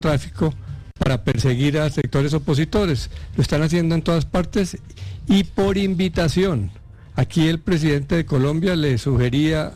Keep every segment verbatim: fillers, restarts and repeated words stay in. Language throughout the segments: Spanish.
tráfico para perseguir a sectores opositores. Lo están haciendo en todas partes y por invitación. Aquí el presidente de Colombia le sugería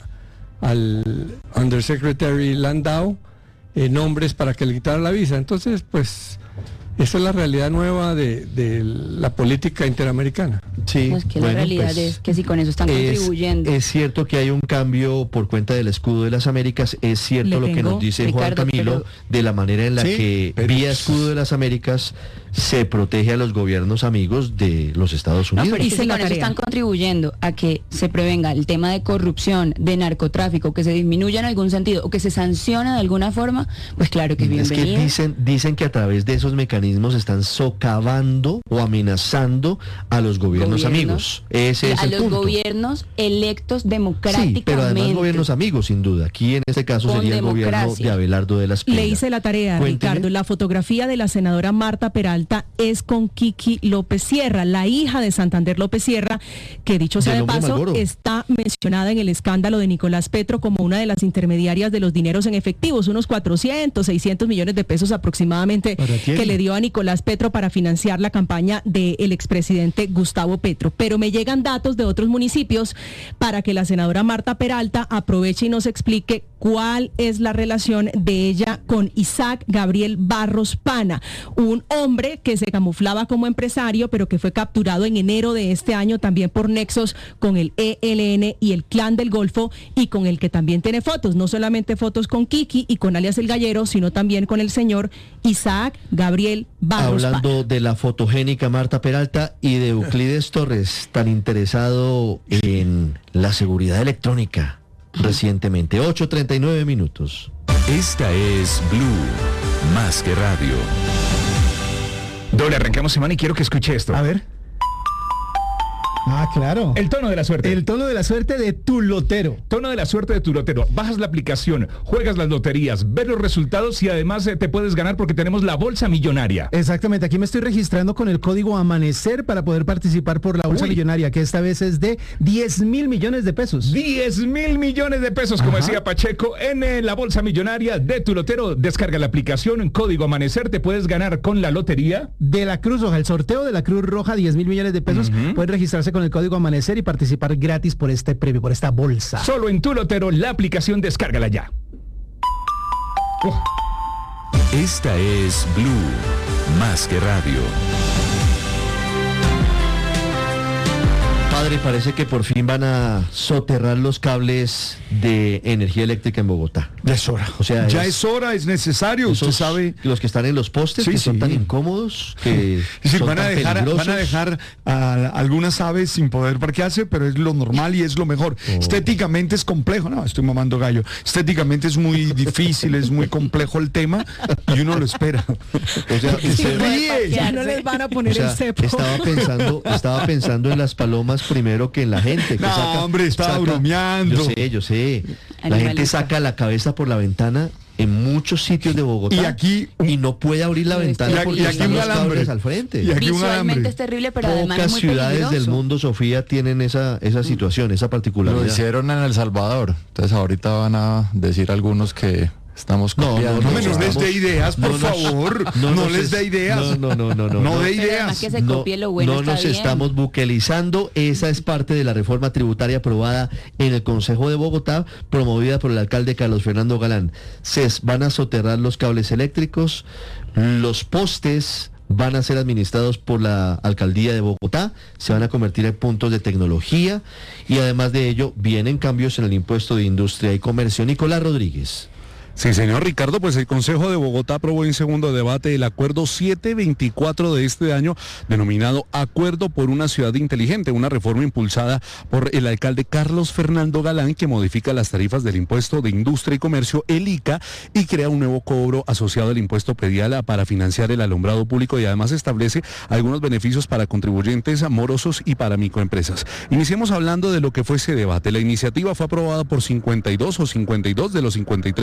al Undersecretary Landau eh, nombres para que le quitara la visa. Entonces, pues, esa es la realidad nueva de, de la política interamericana. Sí, pues que bueno, la realidad pues, es que si con eso están es, contribuyendo. Es cierto que hay un cambio por cuenta del escudo de las Américas, es cierto Le lo tengo, que nos dice Ricardo, Juan Camilo, pero... de la manera en la Sí, que pero... vía escudo de las Américas se protege a los gobiernos amigos de los Estados No, Unidos. pero es que si con eso están contribuyendo a que se prevenga el tema de corrupción, de narcotráfico, que se disminuya en algún sentido o que se sanciona de alguna forma, pues claro que es Es bienvenido. que dicen, dicen que a través de esos mecanismos están socavando o amenazando a los gobiernos, Gobiernos. amigos. Ese es a el los punto. gobiernos electos democráticamente. Sí, pero además gobiernos amigos, sin duda. Aquí en este caso Con sería el gobierno democracia. de Abelardo de la Espriella. Le hice la tarea, Cuénteme. Ricardo. La fotografía de la senadora Marta Peralta es con Kiki López Sierra, la hija de Santander López Sierra, que dicho sea Del de hombre paso, Malboro. está mencionada en el escándalo de Nicolás Petro como una de las intermediarias de los dineros en efectivos, unos cuatrocientos, seiscientos millones de pesos aproximadamente ¿Para quién? que le dio a Nicolás Petro para financiar la campaña del expresidente Gustavo Petro. Pero me llegan datos de otros municipios para que la senadora Marta Peralta aproveche y nos explique cuál es la relación de ella con Isaac Gabriel Barros Pana, un hombre que se camuflaba como empresario, pero que fue capturado en enero de este año también por nexos con el E L N y el Clan del Golfo, y con el que también tiene fotos, no solamente fotos con Kiki y con alias El Gallero, sino también con el señor Isaac Gabriel Barros Hablando Pana. de la fotogénica Marta Peralta y de Euclides Torres, tan interesado en la seguridad electrónica recientemente. ocho treinta y nueve minutos. Esta es Blue, más que radio. Doble, arrancamos semana y quiero que escuche esto. A ver. Ah, claro. El tono de la suerte. El tono de la suerte de tu lotero. Tono de la suerte de tu lotero. Bajas la aplicación, juegas las loterías, ves los resultados y además eh, te puedes ganar porque tenemos la bolsa millonaria. Exactamente, aquí me estoy registrando con el código Amanecer para poder participar por la bolsa Uy. millonaria, que esta vez es de diez mil millones de pesos. diez mil millones de pesos, como Ajá. decía Pacheco, en eh, la bolsa millonaria de tu lotero. Descarga la aplicación en código Amanecer, te puedes ganar con la lotería. De la Cruz Roja, el sorteo de la Cruz Roja, diez mil millones de pesos. Ujú. Pueden registrarse con el código Amanecer y participar gratis por este premio, por esta bolsa. Solo en tu lotero, la aplicación, descárgala ya. Oh. Esta es Blue, más que radio. Padre, parece que por fin van a soterrar los cables de energía eléctrica en Bogotá. Ya es hora. O sea, ya es- es hora, es necesario. Usted Esos- sabe. los que están en los postes, Sí, que son sí. tan incómodos, que Es decir, son van a tan dejar, peligrosos. van a dejar a algunas aves sin poder parquearse, pero es lo normal y es lo mejor. Oh. Estéticamente es complejo, no, estoy mamando gallo. Estéticamente es muy difícil, es muy complejo el tema y uno lo espera. O sea, Se usted- ríe. Ya no les van a poner o sea, el cepo. estaba pensando, estaba pensando en las palomas primero que en la gente. Que No, hombre, estaba bromeando. Yo sé, yo sé. La gente Animalista. saca la cabeza por la ventana en muchos sitios de Bogotá. Y aquí un- y no puede abrir la Y ventana aquí- porque y aquí están un los alambre. cables al frente. Y aquí un Visualmente alambre. es terrible, pero además es Pocas muy ciudades peligroso. del mundo, Sofía, tienen esa, esa situación, esa Lo particularidad. hicieron en El Salvador, entonces ahorita van a decir algunos que estamos No, copiando. No me nos des estamos- de ideas, por no nos- favor. no No, nos les es- dé ideas. no, no, no, no, no, No no. dé Pero además ideas. que se copie lo bueno no está nos bien. estamos buquelizando, esa es parte de la reforma tributaria aprobada en el Consejo de Bogotá, promovida por el alcalde Carlos Fernando Galán. Se van a soterrar los cables eléctricos, los postes van a ser administrados por la alcaldía de Bogotá, se van a convertir en puntos de tecnología y además de ello vienen cambios en el impuesto de industria y comercio. Nicolás Rodríguez. Sí, señor Ricardo, pues el Consejo de Bogotá aprobó en segundo debate el acuerdo setecientos veinticuatro de este año, denominado Acuerdo por una Ciudad Inteligente, una reforma impulsada por el alcalde Carlos Fernando Galán que modifica las tarifas del impuesto de industria y comercio, el I C A, y crea un nuevo cobro asociado al impuesto predial para financiar el alumbrado público y además establece algunos beneficios para contribuyentes morosos y para microempresas. Iniciemos hablando de lo que fue ese debate. La iniciativa fue aprobada por cincuenta y dos o cincuenta y dos de los cincuenta y tres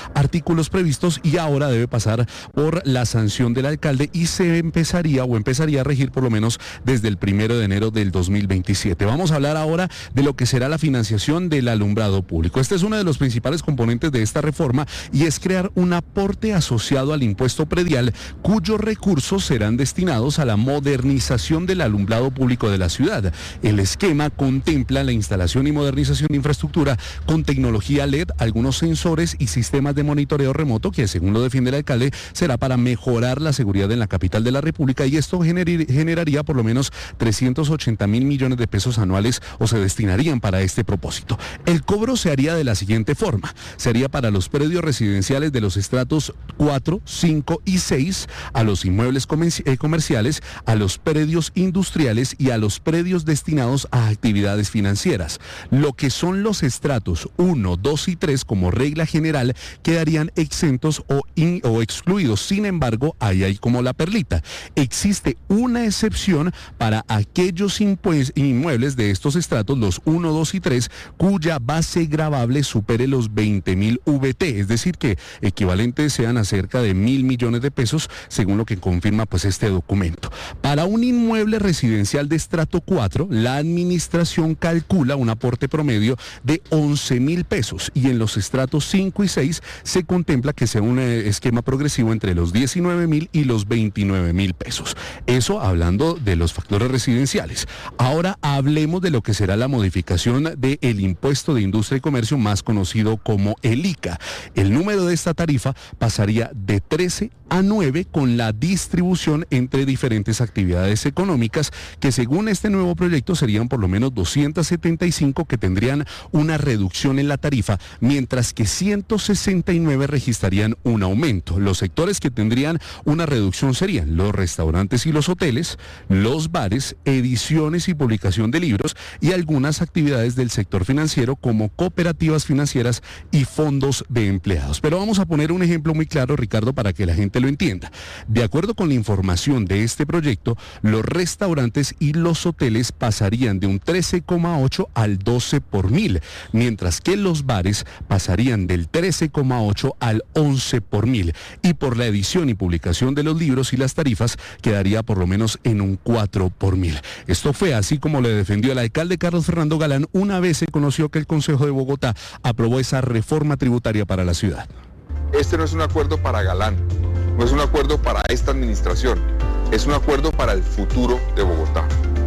artículos previstos y ahora debe pasar por la sanción del alcalde y se empezaría o empezaría a regir por lo menos desde el primero de enero del dos mil veintisiete. Vamos a hablar ahora de lo que será la financiación del alumbrado público. Este es uno de los principales componentes de esta reforma y es crear un aporte asociado al impuesto predial cuyos recursos serán destinados a la modernización del alumbrado público de la ciudad. El esquema contempla la instalación y modernización de infraestructura con tecnología L E D, algunos sensores y sistemas de monitoreo remoto que, según lo defiende el alcalde, será para mejorar la seguridad en la capital de la República, y esto gener- generaría por lo menos trescientos ochenta mil millones de pesos anuales o se destinarían para este propósito. El cobro se haría de la siguiente forma: sería para los predios residenciales de los estratos cuatro, cinco y seis, a los inmuebles comerci- eh, comerciales, a los predios industriales y a los predios destinados a actividades financieras. Lo que son los estratos uno, dos y tres como regla general quedarían exentos o, in, o excluidos. Sin embargo, ahí hay como la perlita. Existe una excepción para aquellos impues- inmuebles de estos estratos, los uno, dos y tres, cuya base gravable supere los veinte mil V T, es decir, que equivalentes sean a cerca de mil millones de pesos, según lo que confirma pues este documento. Para un inmueble residencial de estrato cuatro, la administración calcula un aporte promedio de once mil pesos y en los estratos cinco y seis se contempla que sea un eh, esquema progresivo entre los diecinueve mil y los veintinueve mil pesos. Eso hablando de los factores residenciales. Ahora hablemos de lo que será la modificación del impuesto de industria y comercio, más conocido como el I C A. El número de esta tarifa pasaría de trece a nueve con la distribución entre diferentes actividades económicas que, según este nuevo proyecto, serían por lo menos doscientas setenta y cinco que tendrían una reducción en la tarifa, mientras que ciento sesenta y nueve registrarían un aumento. Los sectores que tendrían una reducción serían los restaurantes y los hoteles, los bares, ediciones y publicación de libros y algunas actividades del sector financiero como cooperativas financieras y fondos de empleados. Pero vamos a poner un ejemplo muy claro, Ricardo, para que la gente lo entienda. De acuerdo con la información de este proyecto, los restaurantes y los hoteles pasarían de un trece coma ocho al doce por mil, mientras que los bares pasarían del trece coma ocho al once por mil, y por la edición y publicación de los libros y las tarifas quedaría por lo menos en un cuatro por mil. Esto fue así como le defendió el alcalde Carlos Fernando Galán una vez se conoció que el Consejo de Bogotá aprobó esa reforma tributaria para la ciudad. Este no es un acuerdo para Galán, no es un acuerdo para esta administración, es un acuerdo para el futuro de Bogotá.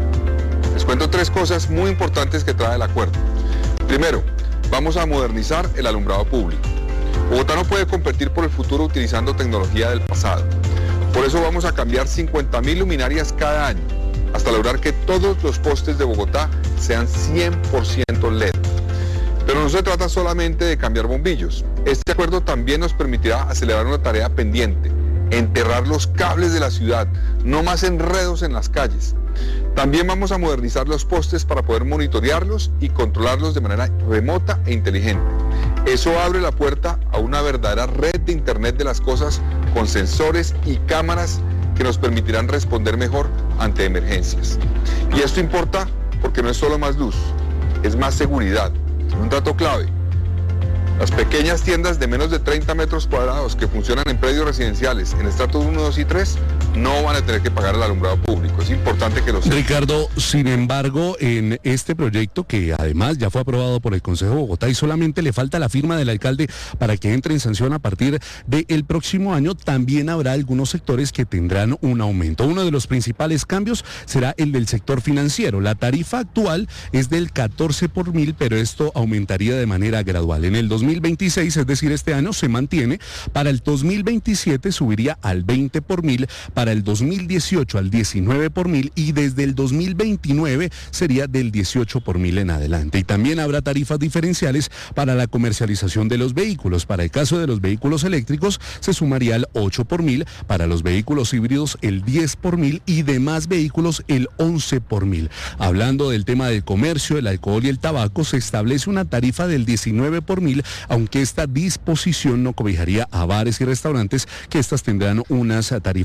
Les cuento tres cosas muy importantes que trae el acuerdo. Primero, vamos a modernizar el alumbrado público. Bogotá no puede competir por el futuro utilizando tecnología del pasado. Por eso vamos a cambiar cincuenta mil luminarias cada año, hasta lograr que todos los postes de Bogotá sean cien por ciento L E D. Pero no se trata solamente de cambiar bombillos. Este acuerdo también nos permitirá acelerar una tarea pendiente: enterrar los cables de la ciudad, no más enredos en las calles. También vamos a modernizar los postes para poder monitorearlos y controlarlos de manera remota e inteligente. Eso abre la puerta a una verdadera red de Internet de las cosas con sensores y cámaras que nos permitirán responder mejor ante emergencias. Y esto importa porque no es solo más luz, es más seguridad. Un dato clave: las pequeñas tiendas de menos de treinta metros cuadrados que funcionan en predios residenciales en estratos uno, dos y tres no van a tener que pagar el alumbrado público. Es importante que lo sepan. Ricardo, sin embargo, en este proyecto, que además ya fue aprobado por el Consejo de Bogotá y solamente le falta la firma del alcalde para que entre en sanción a partir del próximo año, también habrá algunos sectores que tendrán un aumento. Uno de los principales cambios será el del sector financiero. La tarifa actual es del catorce por mil, pero esto aumentaría de manera gradual. En el dos mil veintiséis, es decir, este año, se mantiene. Para el dos mil veintisiete subiría al veinte por mil, para el dos mil dieciocho al diecinueve por mil y desde el dos mil veintinueve sería del dieciocho por mil en adelante. Y también habrá tarifas diferenciales para la comercialización de los vehículos. Para el caso de los vehículos eléctricos se sumaría el ocho por mil, para los vehículos híbridos el diez por mil y demás vehículos el once por mil. Hablando del tema del comercio, el alcohol y el tabaco, se establece una tarifa del diecinueve por mil, aunque esta disposición no cobijaría a bares y restaurantes, que estas tendrán unas tarifas especiales.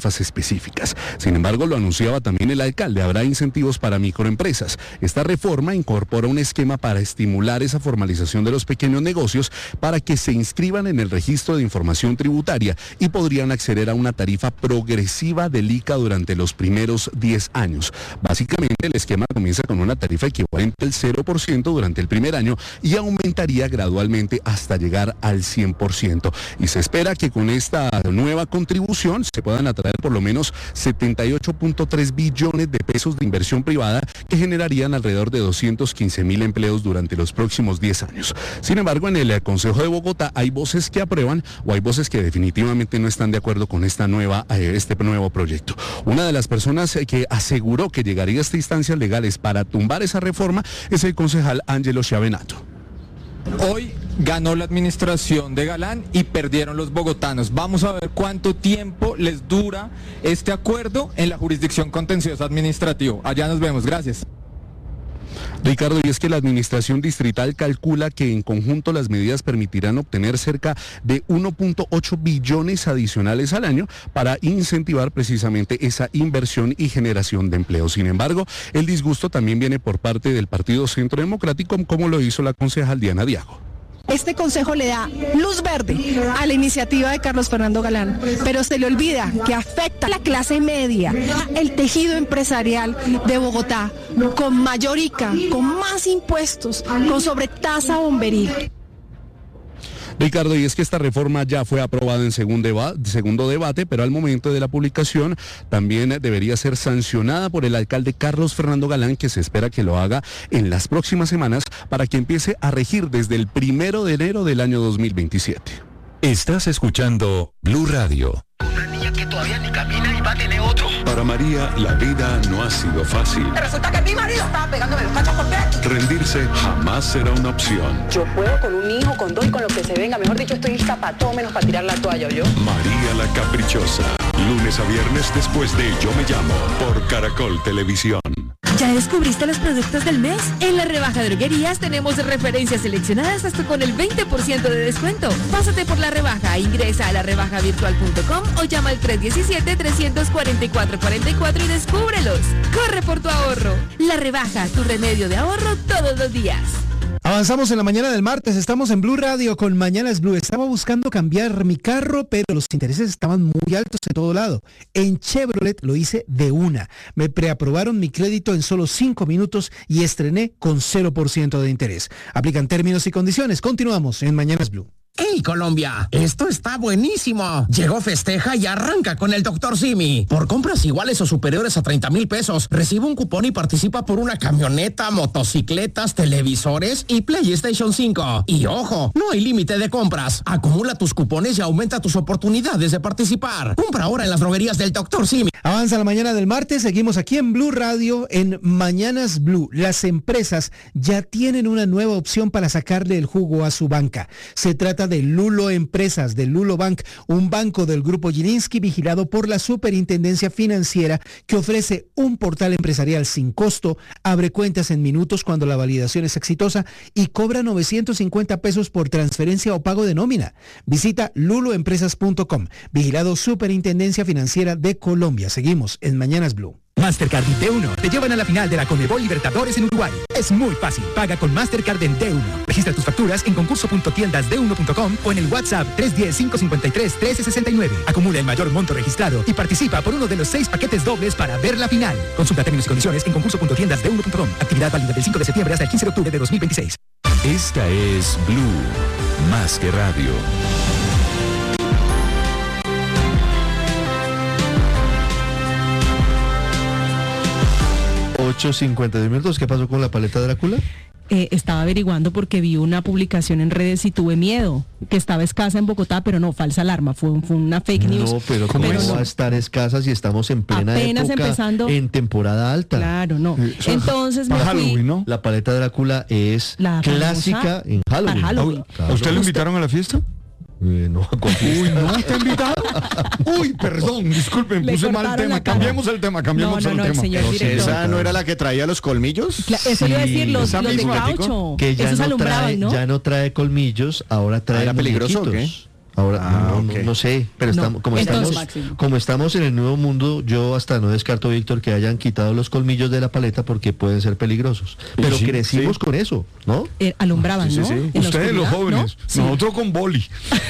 específicas. Sin embargo, lo anunciaba también el alcalde, habrá incentivos para microempresas. Esta reforma incorpora un esquema para estimular esa formalización de los pequeños negocios para que se inscriban en el registro de información tributaria y podrían acceder a una tarifa progresiva del I C A durante los primeros diez años. Básicamente, el esquema comienza con una tarifa equivalente al cero por ciento durante el primer año y aumentaría gradualmente hasta llegar al cien por ciento. Y se espera que con esta nueva contribución se puedan atraer por lo menos setenta y ocho punto tres billones de pesos de inversión privada que generarían alrededor de doscientos quince mil empleos durante los próximos diez años. Sin embargo, en el Consejo de Bogotá hay voces que aprueban o hay voces que definitivamente no están de acuerdo con esta nueva, eh, este nuevo proyecto. Una de las personas eh, que aseguró que llegaría a estas instancias legales para tumbar esa reforma es el concejal Ángelo Chiavenato. Hoy ganó la administración de Galán y perdieron los bogotanos. Vamos a ver cuánto tiempo les dura este acuerdo en la jurisdicción contenciosa administrativo. Allá nos vemos. Gracias. Ricardo, y es que la administración distrital calcula que en conjunto las medidas permitirán obtener cerca de uno punto ocho billones adicionales al año para incentivar precisamente esa inversión y generación de empleo. Sin embargo, el disgusto también viene por parte del Partido Centro Democrático, como lo hizo la concejal Diana Diago. Este consejo le da luz verde a la iniciativa de Carlos Fernando Galán, pero se le olvida que afecta a la clase media, el tejido empresarial de Bogotá, con mayor I C A, con más impuestos, con sobretasa bomberil. Ricardo, y es que esta reforma ya fue aprobada en segundo, deba- segundo debate, pero al momento de la publicación también debería ser sancionada por el alcalde Carlos Fernando Galán, que se espera que lo haga en las próximas semanas para que empiece a regir desde el primero de enero del año dos mil veintisiete. Estás escuchando Blue Radio. Una niña que todavía ni camina y va a tener otro. Para María, la vida no ha sido fácil. Resulta que mi marido estaba pegándome los cachos por dentro. Rendirse jamás será una opción. Yo puedo con un hijo, con dos y con lo que se venga. Mejor dicho, estoy lista para todo menos para tirar la toalla, ¿yo? María la Caprichosa. Lunes a viernes después de Yo Me Llamo por Caracol Televisión. ¿Ya descubriste los productos del mes? En la rebaja de droguerías tenemos referencias seleccionadas hasta con el veinte por ciento de descuento. Pásate por la rebaja, ingresa a la rebaja virtual punto com o llama al tres uno siete, tres cuatro cuatro, cuatro cuatro y descúbrelos. Corre por tu ahorro. La rebaja, tu remedio de ahorro todos los días. Avanzamos en la mañana del martes, estamos en Blue Radio con Mañanas Blue. Estaba buscando cambiar mi carro, pero los intereses estaban muy altos en todo lado. En Chevrolet lo hice de una. Me preaprobaron mi crédito en solo cinco minutos y estrené con cero por ciento de interés. Aplican términos y condiciones. Continuamos en Mañanas Blue. ¡Hey, Colombia! Esto está buenísimo. Llegó Festeja y arranca con el doctor Simi. Por compras iguales o superiores a treinta mil pesos, recibe un cupón y participa por una camioneta, motocicletas, televisores y PlayStation cinco. Y ojo, no hay límite de compras. Acumula tus cupones y aumenta tus oportunidades de participar. Compra ahora en las droguerías del doctor Simi. Avanza la mañana del martes, seguimos aquí en Blue Radio en Mañanas Blue. Las empresas ya tienen una nueva opción para sacarle el jugo a su banca. Se trata de Lulo Empresas, de Lulo Bank, un banco del Grupo Gilinski vigilado por la Superintendencia Financiera que ofrece un portal empresarial sin costo, abre cuentas en minutos cuando la validación es exitosa y cobra novecientos cincuenta pesos por transferencia o pago de nómina. Visita lulo empresas punto com, vigilado Superintendencia Financiera de Colombia. Seguimos en Mañanas Blue. Mastercard y D uno te llevan a la final de la Conmebol Libertadores en Uruguay. Es muy fácil. Paga con Mastercard en D uno. Registra tus facturas en concurso punto tiendas d uno punto com o en el WhatsApp tres uno cero, cinco cinco tres, uno tres seis nueve. Acumula el mayor monto registrado y participa por uno de los seis paquetes dobles para ver la final. Consulta términos y condiciones en concurso punto tiendas d uno punto com. Actividad válida del cinco de septiembre hasta el quince de octubre de dos mil veintiséis. Esta es Blue, más que radio. ocho cincuenta minutos. ¿Qué pasó con la paleta Drácula? Eh, estaba averiguando porque vi una publicación en redes y tuve miedo, que estaba escasa en Bogotá, pero no, falsa alarma, fue, fue una fake news. No, pero ¿cómo pero va no. a estar escasa si estamos en plena Apenas época, empezando. en temporada alta? Claro, no. Entonces me para fui... Halloween, ¿no? La paleta Drácula es La clásica famosa en Halloween. para Halloween. ¿A usted lo invitaron a la fiesta? Eh, no, ¿cuál fiesta? Uy, no, ¿está invitado? Uy, perdón, disculpen, Le puse mal cortaron tema. la cara. Cambiemos el tema, cambiemos No, no, el no, el tema. señor No, director. ¿esa ¿Esa no era la que traía los colmillos? Cla- eso le iba a decir, los, esa los de misma, caucho. Que ya Esos no, alumbraban, trae, ¿no? ya no trae colmillos, ahora trae ¿Era peligroso o qué? muñequitos. Ahora, Ah, no, ok. no, no sé, pero No, estamos, como, entonces- estamos, como estamos en el nuevo mundo, yo hasta no descarto, Víctor, que hayan quitado los colmillos de la paleta porque pueden ser peligrosos. Pero Sí, crecimos sí. con eso, ¿no? Eh, alumbraban, Sí, sí, ¿no? sí. En la Ustedes los oscuridad, jóvenes, ¿no? Sí. nosotros con boli.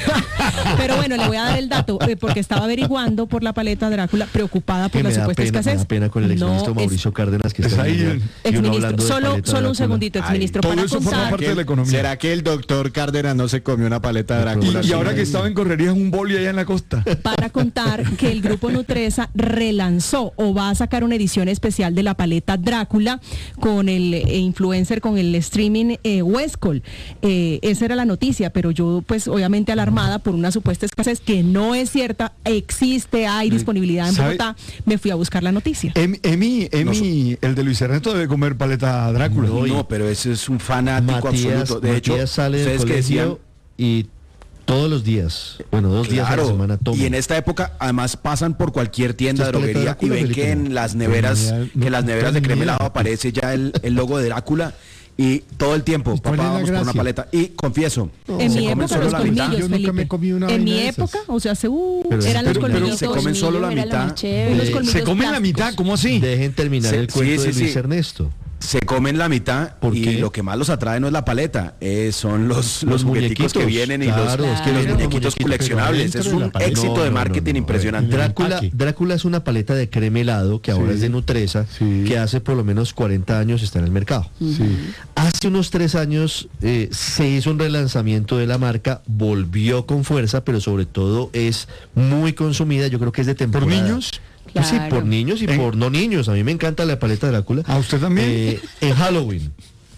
Pero bueno, le voy a dar el dato, eh, porque estaba averiguando por la paleta Drácula, preocupada por Que la me da supuesta pena, me escasez. da pena con el exministro No, es- Mauricio Cárdenas que Es está ahí, allá, el- y uno Exministro, hablando de solo, paleta solo un Drácula. segundito, exministro, Todo para eso forma contar. parte de la economía. ¿Será que el doctor Cárdenas no se comió una paleta de Y- Drácula? Y, y ahora Sí. que estaba en correría es un boli allá en la costa. Para contar que el grupo Nutresa relanzó o va a sacar una edición especial de la paleta Drácula con el eh, influencer, con el streaming eh, Westcol. Eh, esa era la noticia, pero yo pues obviamente alarmada por una supuesta escasez que no es cierta, existe, hay disponibilidad en ¿Sabe? Bogotá, me fui a buscar la noticia. Emi, Emi, Emi, el de Luis Ernesto debe comer paleta Drácula. No, y- No, pero ese es un fanático Matías, absoluto. De hecho, Matías sale del ustedes que colegio decían, y todos los días, bueno, dos días a la claro, semana toma. y en esta época además pasan por cualquier tienda de ¿Esta es paleta droguería y Drácula, ven Felipe? que en las neveras, Tenía- que en las no, neveras de tenía. crema helado aparece ya el, el logo de Drácula y todo el tiempo, ¿Y cuál papá, es la vamos por una gracia? paleta. Y confieso, En se mi comen época solo los la mitad. colmillos, Yo nunca me Felipe. comí una En vaina mi de esas. época, o sea, se, uh, Pero- eran los pero- pero colmillitos. se comen solo la Era lo mitad. más chévere. Unos Eh, colmillos Se comen la plásticos. mitad, ¿cómo así? Dejen terminar Se- el cuento sí, de sí, Luis sí. Ernesto. Se comen la mitad ¿Por y qué? lo que más los atrae no es la paleta, eh, son los, los, Los jugueticos que muñequitos, vienen y claro, los, es que los vienen muñequitos muñequitos, coleccionables. pero Es dentro de un la paleta. éxito No, de no, marketing no, no, impresionante. Drácula, empaque. Drácula es una paleta de crema helado que ahora Sí. es de Nutresa, Sí. que hace por lo menos cuarenta años está en el mercado. Hace unos tres años eh, se hizo un relanzamiento de la marca, volvió con fuerza, pero sobre todo es muy consumida, yo creo que es de ¿Por temporada. niños? Pues sí, Claro. por niños y ¿En- por no niños. A mí me encanta la paleta de Drácula. ¿A usted también? Eh, en Halloween.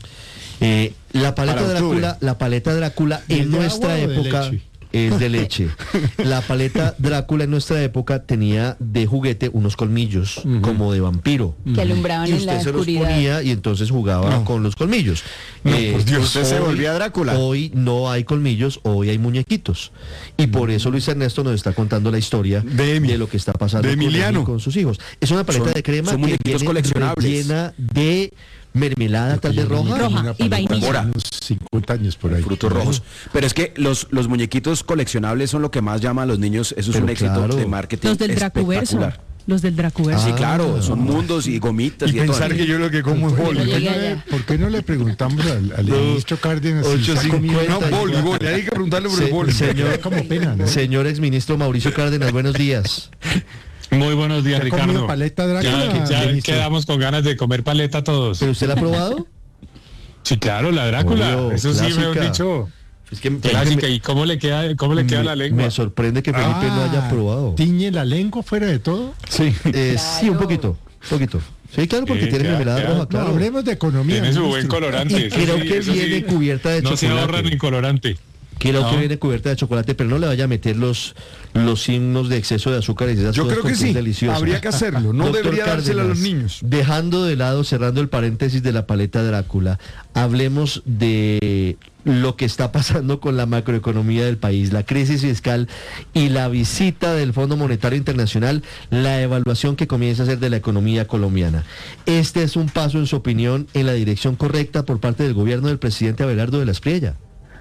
Eh, la paleta Para octubre. Drácula, la paleta Drácula ¿Es en de nuestra agua o de época leche? es de leche. La paleta Drácula en nuestra época tenía de juguete unos colmillos como de vampiro. Que alumbraban Y en usted la se los oscuridad. ponía y entonces jugaba No. con los colmillos. No, por Dios. ¿Usted se volvía Drácula? Hoy no hay colmillos, hoy hay muñequitos. Y por eso Luis Ernesto nos está contando la historia De Emi. lo que está pasando De con Emiliano. Emi y con sus hijos. Es una paleta Son- de crema son que muñequitos viene coleccionables. llena de mermelada, tal vez roja. Roja y vainilla. Ahora, Unos cincuenta años por ahí. frutos rojos. Pero es que los, los muñequitos coleccionables son lo que más llama a los niños. Eso es Pero un éxito claro. de marketing Los del Dracuverso. espectacular. Los del Dracuverso. Sí, Ah. claro, son mundos y gomitas Y y, de todo. pensar que yo lo que como es Yo boli. llegué ¿Por qué, no allá. le, por qué no le preguntamos al, al ministro Cárdenas si ocho está comiendo? cincuenta. No, boli, boli. Hay que preguntarle por el Se- boli. señor, como pena, ¿no? señor exministro Mauricio Cárdenas, buenos días. Muy buenos días, ¿Se ha comido Ricardo. paleta Drácula, Ya, ya ministro? quedamos con ganas de comer paleta todos. ¿Pero usted la ha probado? Sí, claro, la Drácula. Obvio, Eso sí, me clásica. han dicho. Es que, Clásica. ¿Y cómo le queda, cómo le queda me, la lengua? me sorprende que Felipe no haya probado. ¿Tiñe la lengua fuera de todo? Sí. Eh, Sí, un poquito, un poquito. Sí, claro, porque Sí, tiene queda- mermelada queda- roja, No, claro. hablemos de economía. Tiene su buen ministro. colorante. Y eso creo sí, que eso viene sí. cubierta de No se ahorra chocolate. ni colorante. Creo No. que viene cubierta de chocolate, pero no le vaya a meter los, los signos de exceso de azúcar y esas Yo cosas creo que porque es sí. delicioso. Habría que hacerlo. No Doctor debería dársela a los Cárdenas, niños. Dejando de lado, cerrando el paréntesis de la paleta Drácula, hablemos de lo que está pasando con la macroeconomía del país, la crisis fiscal y la visita del Fondo Monetario Internacional, la evaluación que comienza a hacer de la economía colombiana. Este es un paso, en su opinión, en la dirección correcta por parte del gobierno del presidente Abelardo de la Espriella.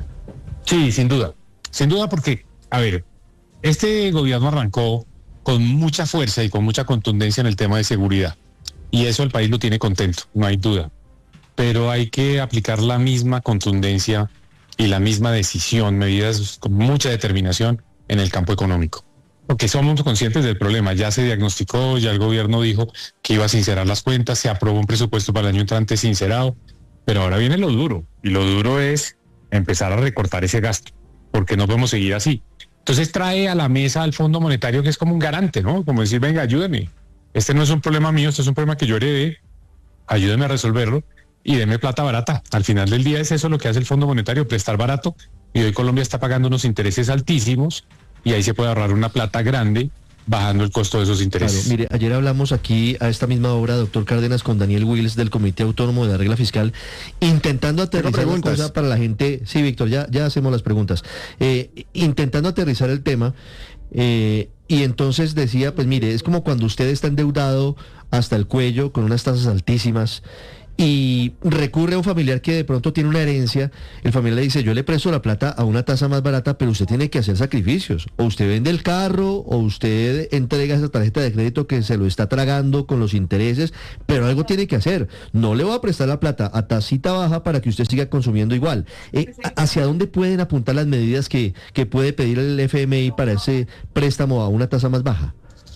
Sí, sin duda. Sin duda porque, a ver, este gobierno arrancó con mucha fuerza y con mucha contundencia en el tema de seguridad. Y eso el país lo tiene contento, no hay duda. Pero hay que aplicar la misma contundencia y la misma decisión, medidas con mucha determinación en el campo económico. Porque somos conscientes del problema, ya se diagnosticó, ya el gobierno dijo que iba a sincerar las cuentas, se aprobó un presupuesto para el año entrante sincerado, pero ahora viene lo duro, y lo duro es empezar a recortar ese gasto, porque no podemos seguir así. Entonces trae a la mesa al Fondo Monetario, que es como un garante, ¿no? Como decir, venga, ayúdeme, este no es un problema mío, este es un problema que yo heredé, ayúdeme a resolverlo y deme plata barata. Al final del día es eso lo que hace el Fondo Monetario, prestar barato, y hoy Colombia está pagando unos intereses altísimos, y ahí se puede ahorrar una plata grande bajando el costo de esos intereses. Claro, mire, ayer hablamos aquí a esta misma hora, doctor Cárdenas, con Daniel Wills del Comité Autónomo de la Regla Fiscal, intentando aterrizar la preguntas. cosa para la gente. Sí, Víctor, ya, ya hacemos las preguntas. Eh, intentando aterrizar el tema, eh, y entonces decía, pues mire, es como cuando usted está endeudado hasta el cuello con unas tasas altísimas, y recurre a un familiar que de pronto tiene una herencia, el familiar le dice, yo le presto la plata a una tasa más barata, pero usted tiene que hacer sacrificios. O usted vende el carro, o usted entrega esa tarjeta de crédito que se lo está tragando con los intereses, pero algo tiene que hacer. No le voy a prestar la plata a tasita baja para que usted siga consumiendo igual. Eh, ¿Hacia dónde pueden apuntar las medidas que, que puede pedir el F M I para ese préstamo a una tasa más baja?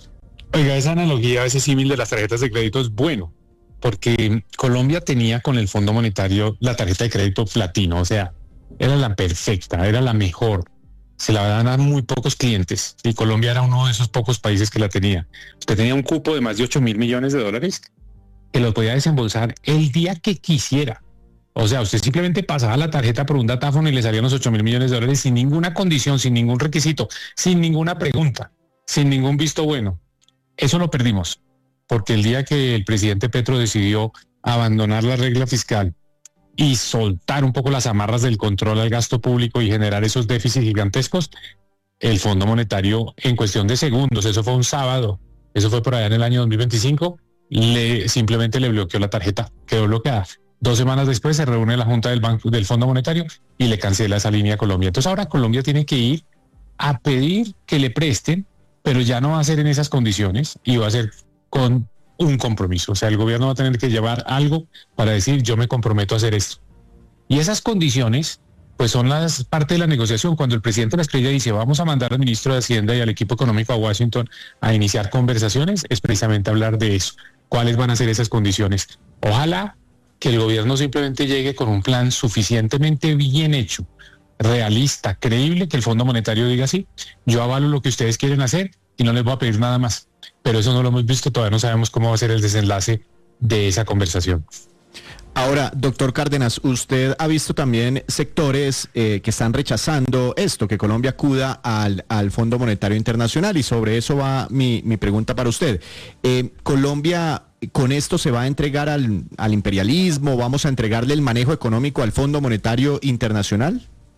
Oiga, esa analogía, ese símil de las tarjetas de crédito es bueno, porque Colombia tenía con el Fondo Monetario la tarjeta de crédito platino, o sea, era la perfecta, era la mejor. Se la daban a muy pocos clientes y Colombia era uno de esos pocos países que la tenía. Usted tenía un cupo de más de ocho mil millones de dólares que lo podía desembolsar el día que quisiera. O sea, usted simplemente pasaba la tarjeta por un datáfono y le salían los ocho mil millones de dólares sin ninguna condición, sin ningún requisito, sin ninguna pregunta, sin ningún visto bueno. Eso lo perdimos, porque el día que el presidente Petro decidió abandonar la regla fiscal y soltar un poco las amarras del control al gasto público y generar esos déficits gigantescos, el Fondo Monetario en cuestión de segundos, eso fue un sábado, eso fue por allá en el año dos mil veinticinco, le, simplemente le bloqueó la tarjeta, quedó bloqueada. Dos semanas después se reúne la Junta del Banco del Fondo Monetario y le cancela esa línea a Colombia. Entonces ahora Colombia tiene que ir a pedir que le presten, pero ya no va a ser en esas condiciones y va a ser con un compromiso. O sea, el gobierno va a tener que llevar algo para decir yo me comprometo a hacer esto. Y esas condiciones pues son las parte de la negociación. Cuando el presidente la escribe y dice vamos a mandar al ministro de Hacienda y al equipo económico a Washington a iniciar conversaciones, es precisamente hablar de eso. ¿Cuáles van a ser esas condiciones? Ojalá que el gobierno simplemente llegue con un plan suficientemente bien hecho, realista, creíble, que el Fondo Monetario diga sí, yo avalo lo que ustedes quieren hacer y no les voy a pedir nada más. Pero eso no lo hemos visto, todavía no sabemos cómo va a ser el desenlace de esa conversación. Ahora, doctor Cárdenas, usted ha visto también sectores eh, que están rechazando esto, que Colombia acuda al, al Fondo Monetario Internacional, y sobre eso va mi, mi pregunta para usted. Eh, Colombia, ¿con esto se va a entregar al, al imperialismo? ¿Vamos a entregarle el manejo económico al Fondo Monetario Internacional?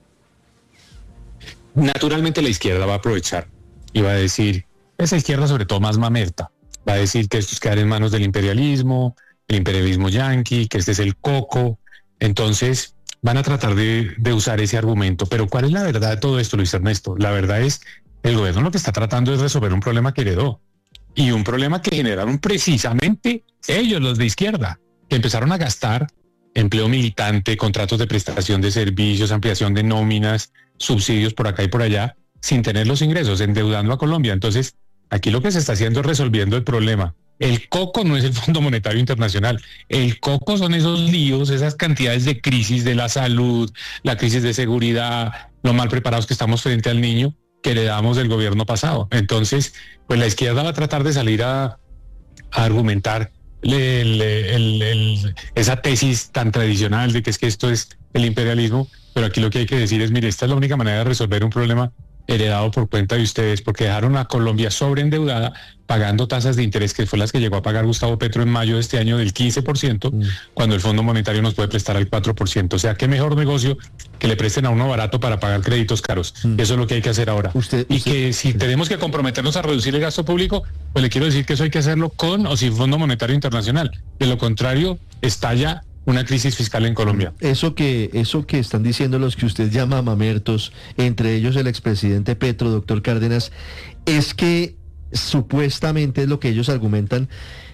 Naturalmente la izquierda va a aprovechar y va a decir, esa izquierda sobre todo más mamerta, va a decir que esto es quedar en manos del imperialismo, el imperialismo yanqui, que este es el coco. Entonces van a tratar de, de usar ese argumento. Pero ¿cuál es la verdad de todo esto, Luis Ernesto? La verdad es, el gobierno lo que está tratando es resolver un problema que heredó, y un problema que generaron precisamente ellos, los de izquierda, que empezaron a gastar empleo militante, contratos de prestación de servicios, ampliación de nóminas, subsidios por acá y por allá, sin tener los ingresos, endeudando a Colombia. Entonces, aquí lo que se está haciendo es resolviendo el problema. El coco no es el Fondo Monetario Internacional, el coco son esos líos, esas cantidades de crisis de la salud, la crisis de seguridad, lo mal preparados que estamos frente al niño que heredamos del gobierno pasado. Entonces, pues la izquierda va a tratar de salir a, a argumentar el, el, el, esa tesis tan tradicional de que es que esto es el imperialismo, pero aquí lo que hay que decir es, mire, esta es la única manera de resolver un problema heredado por cuenta de ustedes, porque dejaron a Colombia sobreendeudada, pagando tasas de interés que fue las que llegó a pagar Gustavo Petro en mayo de este año del quince por ciento, mm. cuando el Fondo Monetario nos puede prestar al cuatro por ciento. O sea, qué mejor negocio que le presten a uno barato para pagar créditos caros. Mm. Eso es lo que hay que hacer ahora. Usted, y usted, que si sí. tenemos que comprometernos a reducir el gasto público, pues le quiero decir que eso hay que hacerlo con o sin Fondo Monetario Internacional. De lo contrario, estalla una crisis fiscal en Colombia. Eso que, eso que están diciendo los que usted llama mamertos, entre ellos el expresidente Petro, doctor Cárdenas, es que supuestamente es lo que ellos argumentan,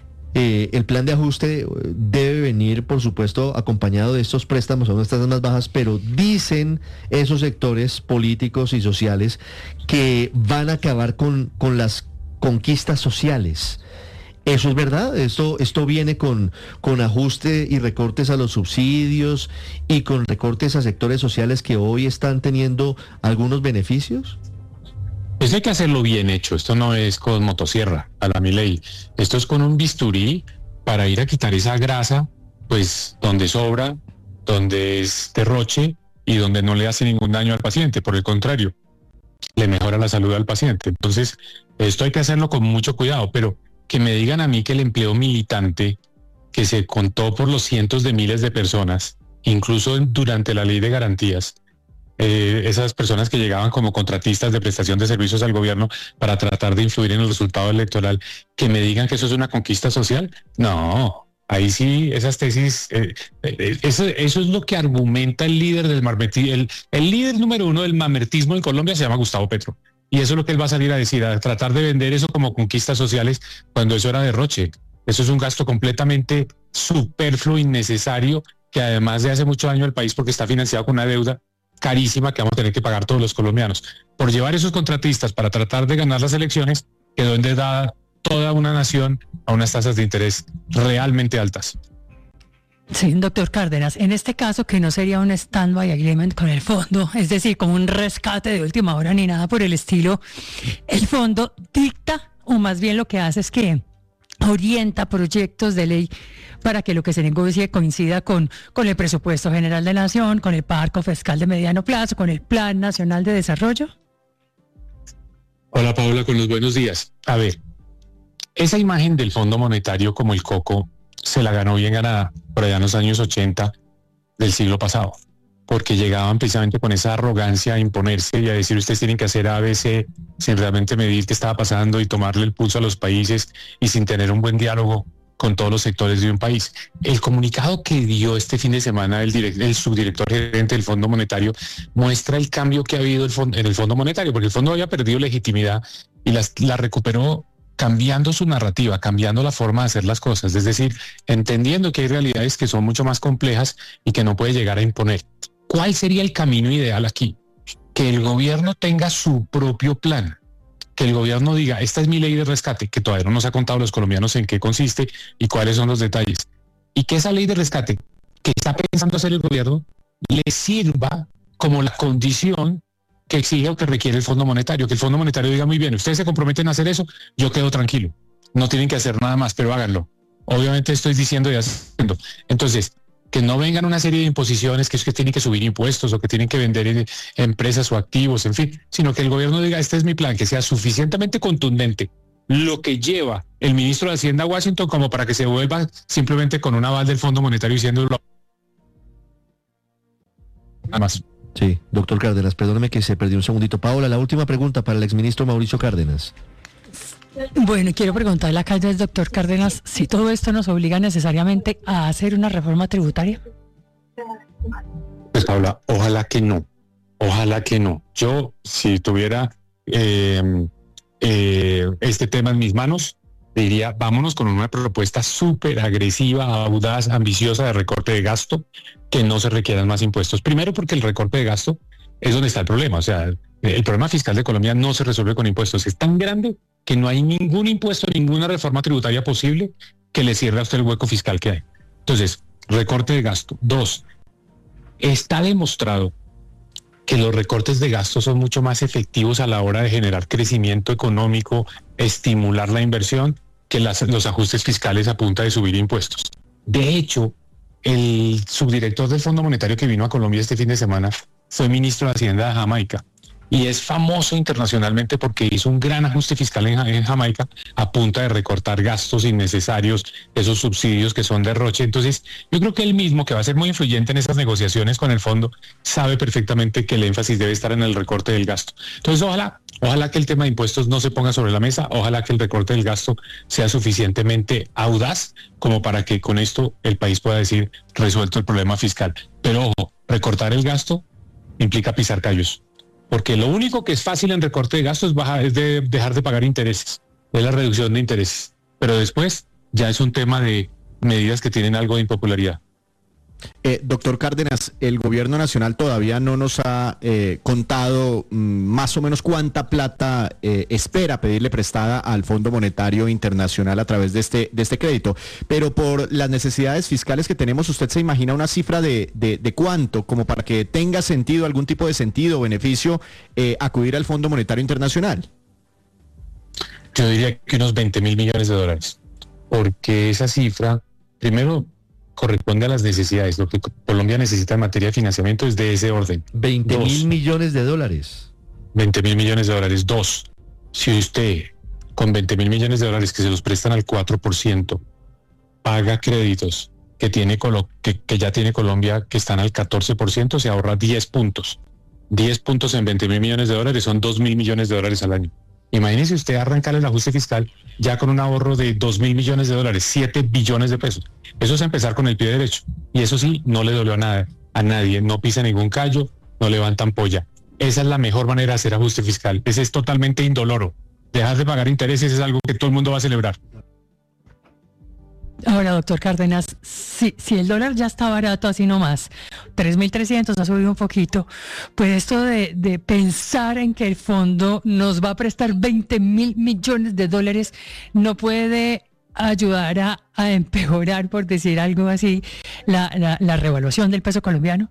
eh, el plan de ajuste debe venir, por supuesto, acompañado de estos préstamos a unas tasas más bajas, pero dicen esos sectores políticos y sociales que van a acabar con, con las conquistas sociales. ¿Eso es verdad? ¿Esto, esto viene con, con ajuste y recortes a los subsidios y con recortes a sectores sociales que hoy están teniendo algunos beneficios? Eso hay que hacerlo bien hecho. Esto no es con motosierra, a la Milei. Esto es con un bisturí para ir a quitar esa grasa, pues donde sobra, donde es derroche y donde no le hace ningún daño al paciente. Por el contrario, le mejora la salud al paciente. Entonces, esto hay que hacerlo con mucho cuidado, pero que me digan a mí que el empleo militante, que se contó por los cientos de miles de personas, incluso durante la ley de garantías, eh, esas personas que llegaban como contratistas de prestación de servicios al gobierno para tratar de influir en el resultado electoral, que me digan que eso es una conquista social, no, Ahí sí, esas tesis, eh, eh, eso, eso es lo que argumenta el líder del mamertismo, el, el líder número uno del mamertismo en Colombia se llama Gustavo Petro. Y eso es lo que él va a salir a decir, a tratar de vender eso como conquistas sociales, cuando eso era derroche. Eso es un gasto completamente superfluo, innecesario, que además de hace mucho daño al país porque está financiado con una deuda carísima que vamos a tener que pagar todos los colombianos. Por llevar esos contratistas para tratar de ganar las elecciones, quedó endeudada toda una nación a unas tasas de interés realmente altas. Sí, doctor Cárdenas, en este caso que no sería un stand-by agreement con el fondo, es decir, como un rescate de última hora ni nada por el estilo, el fondo dicta, o más bien lo que hace es que orienta proyectos de ley para que lo que se negocie coincida con, con el presupuesto general de la nación, con el marco fiscal de mediano plazo, con el Plan Nacional de Desarrollo. Hola Paula, con los buenos días. A ver, esa imagen del Fondo Monetario como el coco se la ganó bien ganada por allá en los años ochenta del siglo pasado, porque llegaban precisamente con esa arrogancia a imponerse y a decir ustedes tienen que hacer A B C sin realmente medir qué estaba pasando y tomarle el pulso a los países y sin tener un buen diálogo con todos los sectores de un país. El comunicado que dio este fin de semana el, direct, el subdirector gerente del Fondo Monetario muestra el cambio que ha habido el fondo, en el Fondo Monetario, porque el fondo había perdido legitimidad y las, la recuperó cambiando su narrativa, cambiando la forma de hacer las cosas, es decir, entendiendo que hay realidades que son mucho más complejas y que no puede llegar a imponer. ¿Cuál sería el camino ideal aquí? Que el gobierno tenga su propio plan, que el gobierno diga, esta es mi ley de rescate, que todavía no nos ha contado a los colombianos en qué consiste y cuáles son los detalles, y que esa ley de rescate que está pensando hacer el gobierno le sirva como la condición que exige o que requiere el Fondo Monetario, que el Fondo Monetario diga muy bien, ustedes se comprometen a hacer eso, yo quedo tranquilo, no tienen que hacer nada más, pero háganlo. Obviamente estoy diciendo y haciendo. Entonces, que no vengan una serie de imposiciones, que es que tienen que subir impuestos o que tienen que vender en, empresas o activos, en fin, sino que el gobierno diga, este es mi plan, que sea suficientemente contundente, lo que lleva el ministro de Hacienda a Washington como para que se vuelva simplemente con un aval del Fondo Monetario diciéndolo. Nada más. Sí, doctor Cárdenas, perdóneme que se perdió un segundito. Paola, la última pregunta para el exministro Mauricio Cárdenas. Bueno, quiero preguntarle acá al doctor Cárdenas si todo esto nos obliga necesariamente a hacer una reforma tributaria. Pues Paula, ojalá que no, ojalá que no. Yo, si tuviera eh, eh, este tema en mis manos, diría, vámonos con una propuesta súper agresiva, audaz, ambiciosa de recorte de gasto, que no se requieran más impuestos. Primero porque el recorte de gasto es donde está el problema. O sea, el problema fiscal de Colombia no se resuelve con impuestos. Es tan grande que no hay ningún impuesto, ninguna reforma tributaria posible que le cierre a usted el hueco fiscal que hay. Entonces, recorte de gasto. Dos, está demostrado que los recortes de gasto son mucho más efectivos a la hora de generar crecimiento económico, estimular la inversión, que las, los ajustes fiscales a punta de subir impuestos. De hecho, el subdirector del Fondo Monetario que vino a Colombia este fin de semana fue ministro de Hacienda de Jamaica y es famoso internacionalmente porque hizo un gran ajuste fiscal en, en Jamaica a punta de recortar gastos innecesarios, esos subsidios que son derroche. Entonces, yo creo que él mismo, que va a ser muy influyente en esas negociaciones con el fondo, sabe perfectamente que el énfasis debe estar en el recorte del gasto. Entonces, ojalá, ojalá que el tema de impuestos no se ponga sobre la mesa, ojalá que el recorte del gasto sea suficientemente audaz como para que con esto el país pueda decir resuelto el problema fiscal. Pero ojo, recortar el gasto implica pisar callos. Porque lo único que es fácil en recorte de gastos es, bajar, es de dejar de pagar intereses, es la reducción de intereses. Pero después ya es un tema de medidas que tienen algo de impopularidad. Eh, doctor Cárdenas, el gobierno nacional todavía no nos ha eh, contado mm, más o menos cuánta plata eh, espera pedirle prestada al Fondo Monetario Internacional a través de este, de este crédito, pero por las necesidades fiscales que tenemos, ¿usted se imagina una cifra de, de, de cuánto, como para que tenga sentido, algún tipo de sentido o beneficio, eh, acudir al Fondo Monetario Internacional? Yo diría que unos veinte mil millones de dólares, porque esa cifra, primero, corresponde a las necesidades. Lo que Colombia necesita en materia de financiamiento es de ese orden. veinte mil millones de dólares. veinte mil millones de dólares. Dos, si usted con veinte mil millones de dólares que se los prestan al cuatro por ciento paga créditos que, tiene, que, que ya tiene Colombia que están al catorce por ciento, se ahorra diez puntos. diez puntos en veinte mil millones de dólares son dos mil millones de dólares al año. Imagínese usted arrancar el ajuste fiscal ya con un ahorro de dos mil millones de dólares, siete billones de pesos. Eso es empezar con el pie derecho. Y eso sí, no le dolió a nada, a nadie, no pisa ningún callo, no levantan polla. Esa es la mejor manera de hacer ajuste fiscal. Ese es totalmente indoloro. Dejar de pagar intereses es algo que todo el mundo va a celebrar. Ahora, doctor Cárdenas, si, si el dólar ya está barato así nomás, tres mil trescientos ha subido un poquito, pues esto de, de pensar en que el fondo nos va a prestar veinte mil millones de dólares no puede ayudar a, a empeorar, por decir algo así, la, la, la revaluación del peso colombiano.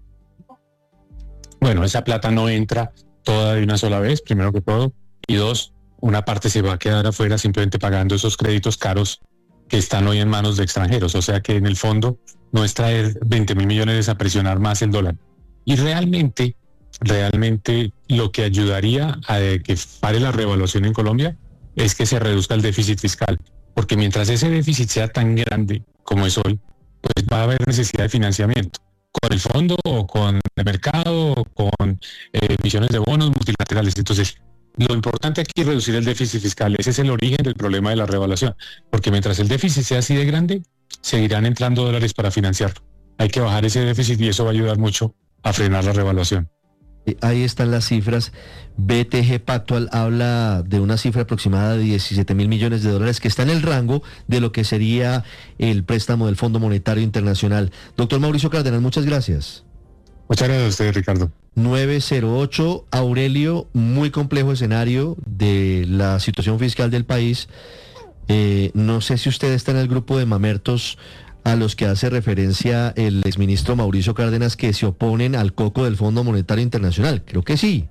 Bueno, esa plata no entra toda de una sola vez, primero que todo, y dos, una parte se va a quedar afuera simplemente pagando esos créditos caros que están hoy en manos de extranjeros, o sea que en el fondo no es traer veinte mil millones a presionar más el dólar. Y realmente, realmente lo que ayudaría a que pare la revaluación en Colombia es que se reduzca el déficit fiscal, porque mientras ese déficit sea tan grande como es hoy, pues va a haber necesidad de financiamiento, con el fondo o con el mercado, o con eh, emisiones de bonos multilaterales. Entonces, lo importante aquí es reducir el déficit fiscal. Ese es el origen del problema de la revaluación, porque mientras el déficit sea así de grande, seguirán entrando dólares para financiarlo. Hay que bajar ese déficit y eso va a ayudar mucho a frenar la revaluación. Ahí están las cifras. B T G Pactual habla de una cifra aproximada de diecisiete mil millones de dólares, que está en el rango de lo que sería el préstamo del Fondo Monetario Internacional. Doctor Mauricio Cárdenas, muchas gracias. Muchas gracias a usted, Ricardo. nueve cero ocho, Aurelio, muy complejo escenario de la situación fiscal del país. Eh, no sé si usted está en el grupo de mamertos a los que hace referencia el exministro Mauricio Cárdenas, que se oponen al coco del Fondo Monetario Internacional. Creo que sí.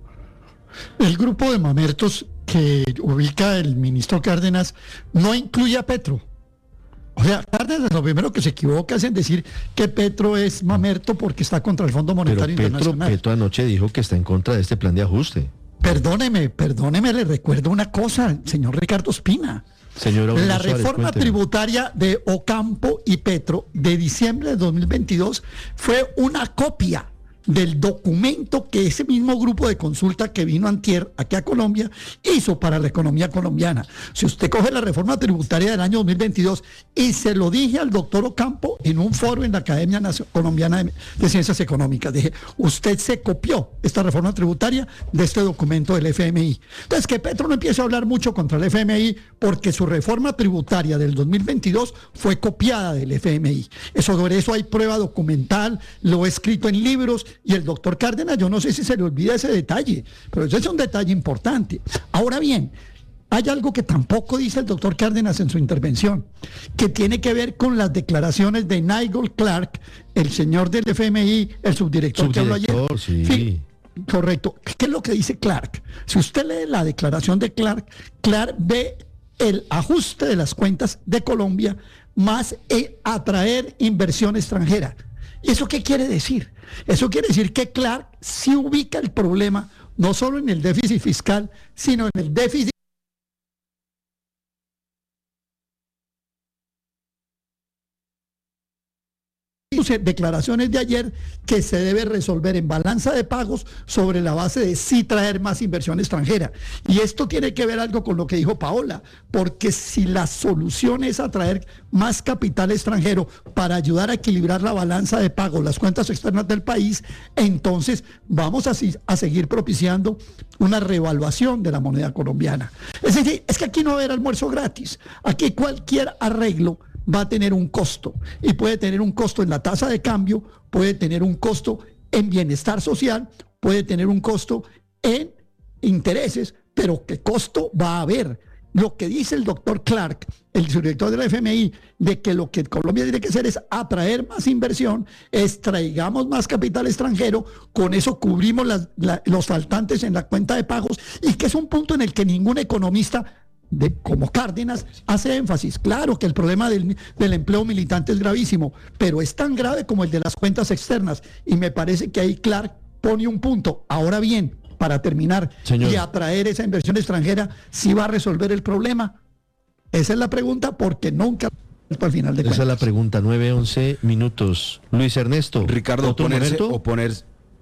El grupo de mamertos que ubica el ministro Cárdenas no incluye a Petro. O sea, Cárdenas lo primero que se equivoca es en decir que Petro es mamerto porque está contra el Fondo Monetario Pero Petro, Internacional. Petro anoche dijo que está en contra de este plan de ajuste. Perdóneme, perdóneme, le recuerdo una cosa, señor Ricardo Espina. Señor Aurelio La Suárez, reforma cuénteme. tributaria de Ocampo y Petro de diciembre de dos mil veintidós fue una copia del documento que ese mismo grupo de consulta que vino antier aquí a Colombia hizo para la economía colombiana. Si usted coge la reforma tributaria del año dos mil veintidós, y se lo dije al doctor Ocampo en un foro en la Academia Nacio- Colombiana de, de Ciencias Económicas, dije, usted se copió esta reforma tributaria de este documento del F M I. Entonces, que Petro no empiece a hablar mucho contra el F M I, porque su reforma tributaria del dos mil veintidós fue copiada del F M I. Eso, sobre eso hay prueba documental, lo he escrito en libros. Y el doctor Cárdenas, yo no sé si se le olvida ese detalle, pero ese es un detalle importante. Ahora bien, hay algo que tampoco dice el doctor Cárdenas en su intervención, que tiene que ver con las declaraciones de Nigel Clark, el señor del F M I, el subdirector, Subdirector, que habló ayer. sí. Sí, correcto. ¿Qué es lo que dice Clark? Si usted lee la declaración de Clark, Clark ve el ajuste de las cuentas de Colombia más el atraer inversión extranjera. ¿Y eso qué quiere decir? Eso quiere decir que Clark sí ubica el problema no solo en el déficit fiscal, sino en el déficit declaraciones de ayer, que se debe resolver en balanza de pagos sobre la base de sí traer más inversión extranjera. Y esto tiene que ver algo con lo que dijo Paola, porque si la solución es atraer más capital extranjero para ayudar a equilibrar la balanza de pagos, las cuentas externas del país, entonces vamos a, a seguir propiciando una revaluación de la moneda colombiana. Es decir, es que aquí no va a haber almuerzo gratis. Aquí cualquier arreglo va a tener un costo, y puede tener un costo en la tasa de cambio, puede tener un costo en bienestar social, puede tener un costo en intereses, pero ¿qué costo va a haber? Lo que dice el doctor Clark, el subdirector de la F M I, de que lo que Colombia tiene que hacer es atraer más inversión, es traigamos más capital extranjero, con eso cubrimos las, la, los faltantes en la cuenta de pagos, y que es un punto en el que ningún economista de, como Cárdenas hace énfasis. Claro que el problema del, del empleo militante es gravísimo, pero es tan grave como el de las cuentas externas, y me parece que ahí Clark pone un punto. Ahora bien, para terminar, Señor. y atraer esa inversión extranjera, ¿sí va a resolver el problema? Esa es la pregunta, porque nunca al final de cuentas. Esa es la pregunta. Nueve once minutos. Luis Ernesto, Ricardo, ¿otro oponerse, momento? oponer,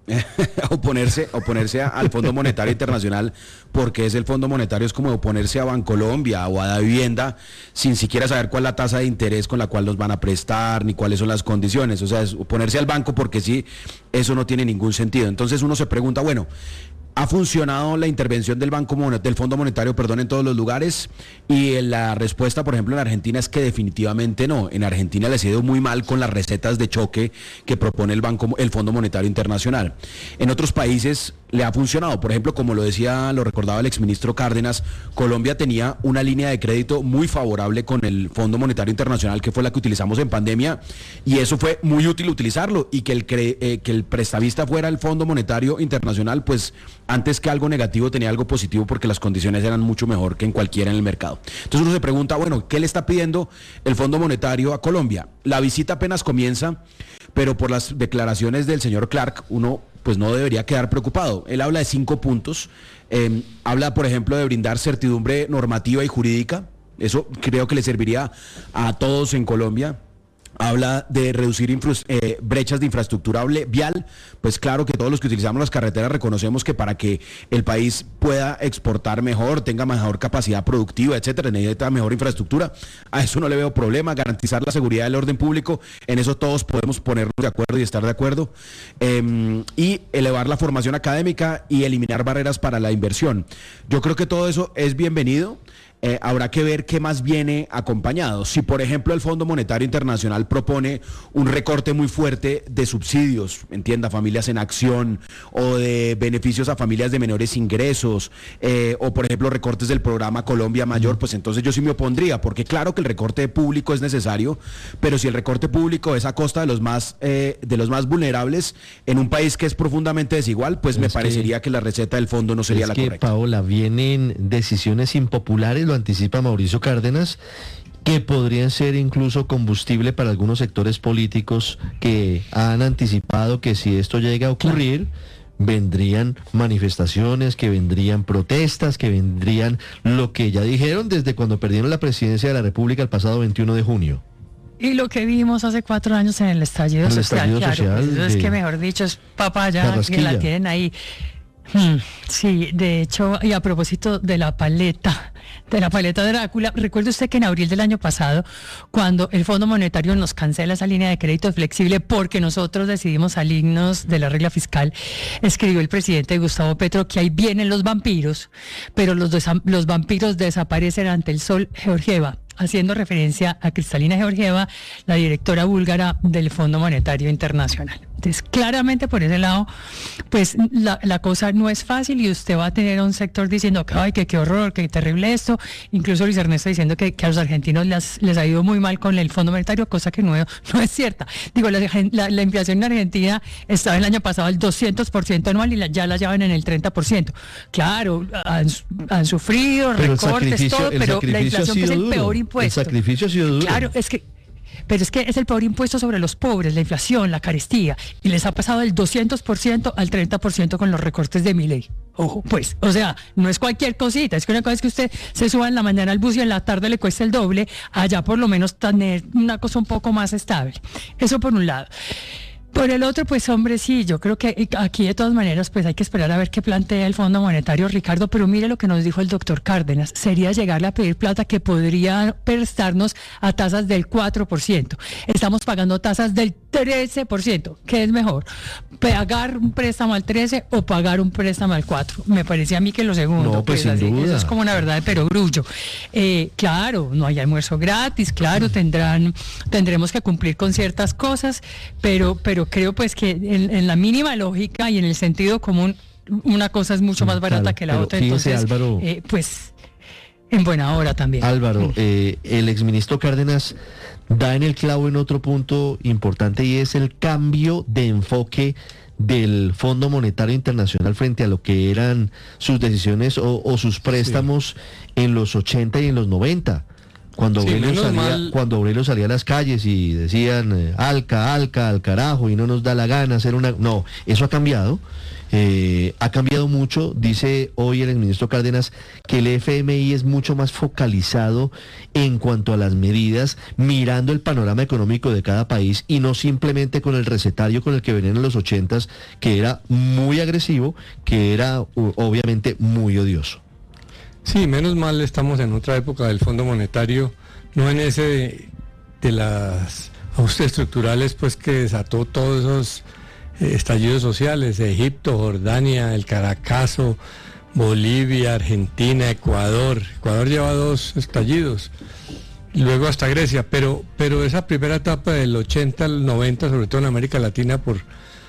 oponerse, oponerse a- al Fondo Monetario Internacional, porque es el Fondo Monetario, es como oponerse a Bancolombia o a Da Vivienda sin siquiera saber cuál es la tasa de interés con la cual nos van a prestar, ni cuáles son las condiciones. O sea, es oponerse al banco porque sí, eso no tiene ningún sentido. Entonces uno se pregunta, bueno, ¿ha funcionado la intervención del Banco Monet- del Fondo Monetario, perdón, en todos los lugares? Y eh, la respuesta, por ejemplo, en Argentina es que definitivamente no. En Argentina les ha ido muy mal con las recetas de choque que propone el Banco, el Fondo Monetario Internacional. En otros países le ha funcionado. Por ejemplo, como lo decía, lo recordaba el exministro Cárdenas, Colombia tenía una línea de crédito muy favorable con el Fondo Monetario Internacional, que fue la que utilizamos en pandemia, y eso fue muy útil utilizarlo, y que el, cre- eh, que el prestamista fuera el Fondo Monetario Internacional, pues antes que algo negativo tenía algo positivo, porque las condiciones eran mucho mejor que en cualquiera en el mercado. Entonces uno se pregunta, bueno, ¿qué le está pidiendo el Fondo Monetario a Colombia? La visita apenas comienza, pero por las declaraciones del señor Clark, uno pues no debería quedar preocupado. Él habla de cinco puntos, eh, habla, por ejemplo, de brindar certidumbre normativa y jurídica, eso creo que le serviría a todos en Colombia. Habla de reducir infra- eh, brechas de infraestructura ble- vial, pues claro que todos los que utilizamos las carreteras reconocemos que para que el país pueda exportar mejor, tenga mejor capacidad productiva, etcétera, necesita mejor infraestructura. A eso no le veo problema. Garantizar la seguridad del orden público, en eso todos podemos ponernos de acuerdo y estar de acuerdo. Eh, y elevar la formación académica y eliminar barreras para la inversión. Yo creo que todo eso es bienvenido. Eh, habrá que ver qué más viene acompañado. Si, por ejemplo, el Fondo Monetario Internacional propone un recorte muy fuerte de subsidios, entienda, familias en acción, o de beneficios a familias de menores ingresos, eh, o, por ejemplo, recortes del programa Colombia Mayor, pues entonces yo sí me opondría, porque claro que el recorte público es necesario, pero si el recorte público es a costa de los más, eh, de los más vulnerables, en un país que es profundamente desigual, pues Es me que- parecería que la receta del fondo no sería es la que, correcta. Paola, vienen decisiones impopulares, lo anticipa Mauricio Cárdenas, que podrían ser incluso combustible para algunos sectores políticos que han anticipado que si esto llega a ocurrir, vendrían manifestaciones, que vendrían protestas, que vendrían lo que ya dijeron desde cuando perdieron la presidencia de la República el pasado veintiuno de junio. Y lo que vimos hace cuatro años en el estallido En el social, estallido claro, social pues eso es de que mejor dicho es papaya que Carrasquilla. la tienen ahí. Hmm, sí, de hecho, y a propósito de la paleta, de la paleta Drácula, recuerde usted que en abril del año pasado, cuando el Fondo Monetario nos cancela esa línea de crédito flexible porque nosotros decidimos salirnos de la regla fiscal, escribió el presidente Gustavo Petro que ahí vienen los vampiros, pero los, desa- los vampiros desaparecen ante el sol. Georgieva, haciendo referencia a Cristalina Georgieva, la directora búlgara del Fondo Monetario Internacional. Entonces, claramente por ese lado, pues la, la cosa no es fácil, y usted va a tener un sector diciendo que ay, que qué horror, que terrible esto, incluso Luis Ernesto diciendo que, que a los argentinos les, les ha ido muy mal con el Fondo Monetario, cosa que no, no es cierta. Digo, la, la, la inflación en Argentina estaba el año pasado al doscientos por ciento anual y la, ya la llevan en el treinta por ciento. Claro, han, han sufrido Pero el recortes, sacrificio- todo, el pero la sacrificio ha inflación que es sido el duro. peor El impuesto. sacrificio ha sido duro. Claro, es que pero es que es el peor impuesto sobre los pobres, la inflación, la carestía, y les ha pasado del doscientos por ciento al treinta por ciento con los recortes de Milei. Ojo, pues, o sea, no es cualquier cosita, es que una cosa es que usted se suba en la mañana al bus y en la tarde le cuesta el doble, allá por lo menos tener una cosa un poco más estable. Eso por un lado. Por el otro, pues hombre, sí, yo creo que aquí de todas maneras pues hay que esperar a ver qué plantea el Fondo Monetario, Ricardo, pero mire lo que nos dijo el doctor Cárdenas, sería llegarle a pedir plata que podría prestarnos a tasas del cuatro por ciento. Estamos pagando tasas del trece por ciento, ¿qué es mejor? ¿Pagar un préstamo al trece o pagar un préstamo al cuatro? Me parece a mí que lo segundo, No, pues, sin así, duda. eso es como una verdad de perogrullo. Eh, claro, no hay almuerzo gratis, claro, tendrán, tendremos que cumplir con ciertas cosas, pero, pero creo pues que en, en la mínima lógica y en el sentido común, una cosa es mucho más barata Claro, que la pero otra, fíjese, entonces, Álvaro. eh, pues, en buena hora también. Álvaro, eh, el exministro Cárdenas da en el clavo en otro punto importante, y es el cambio de enfoque del Fondo Monetario Internacional frente a lo que eran sus decisiones o, o sus préstamos en los ochenta y en los noventa. Cuando Sí, Aurelio menos salía, mal- cuando Aurelio salía a las calles y decían eh, alca, alca, al carajo, y no nos da la gana hacer una... No, eso ha cambiado. Eh, ha cambiado mucho. Dice hoy el ministro Cárdenas que el F M I es mucho más focalizado en cuanto a las medidas, mirando el panorama económico de cada país y no simplemente con el recetario con el que venían en los ochentas, que era muy agresivo, que era u- obviamente muy odioso. Sí, menos mal estamos en otra época del Fondo Monetario, no en ese de, de las ajustes estructurales pues que desató todos esos eh, estallidos sociales, Egipto, Jordania, el Caracazo, Bolivia, Argentina, Ecuador. Ecuador lleva dos estallidos, y luego hasta Grecia, pero, pero esa primera etapa del ochenta al noventa, sobre todo en América Latina, por,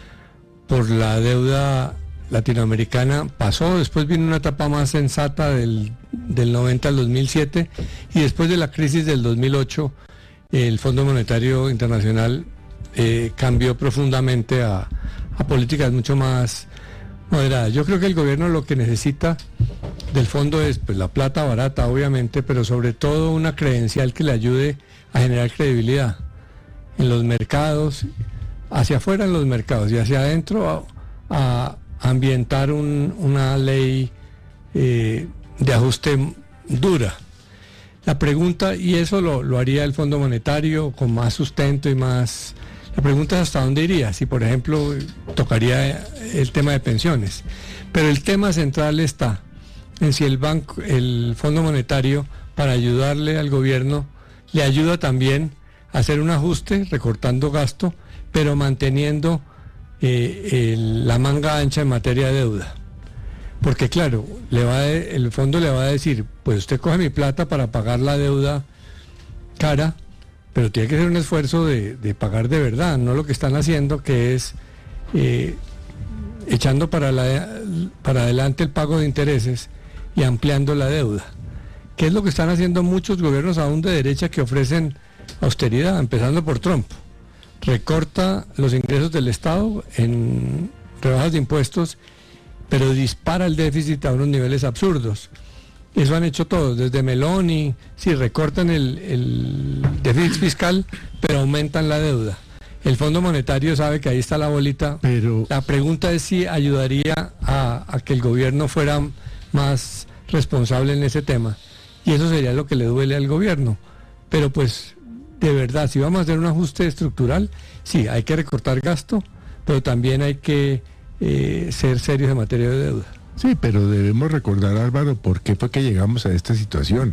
por la deuda latinoamericana pasó. Después vino una etapa más sensata del, del noventa al dos mil siete, y después de la crisis del dos mil ocho el Fondo Monetario Internacional eh, cambió profundamente a, a políticas mucho más moderadas. Yo creo que el gobierno lo que necesita del fondo es pues la plata barata, obviamente, pero sobre todo una credencial que le ayude a generar credibilidad en los mercados, hacia afuera en los mercados y hacia adentro a, a ambientar un, una ley eh, de ajuste dura. La pregunta, y eso lo, lo haría el Fondo Monetario con más sustento y más... La pregunta es hasta dónde iría, si por ejemplo tocaría el tema de pensiones. Pero el tema central está en si el banco, el Fondo Monetario, para ayudarle al gobierno, le ayuda también a hacer un ajuste, recortando gasto, pero manteniendo eh, el, la manga ancha en materia de deuda. Porque claro, le va a, el fondo le va a decir, pues usted coge mi plata para pagar la deuda cara, pero tiene que ser un esfuerzo de, de pagar de verdad, no lo que están haciendo, que es eh, echando para, la, para adelante el pago de intereses y ampliando la deuda, que es lo que están haciendo muchos gobiernos aún de derecha que ofrecen austeridad, empezando por Trump. Recorta los ingresos del Estado en rebajas de impuestos, pero dispara el déficit a unos niveles absurdos. Eso han hecho todos, desde Meloni, sí, recortan el, el déficit fiscal, pero aumentan la deuda. El Fondo Monetario sabe que ahí está la bolita. Pero la pregunta es si ayudaría a, a que el gobierno fuera más responsable en ese tema. Y eso sería lo que le duele al gobierno. Pero pues, de verdad, si vamos a hacer un ajuste estructural, sí, hay que recortar gasto, pero también hay que eh, ser serios en materia de deuda. Sí, pero debemos recordar, Álvaro, por qué fue que llegamos a esta situación.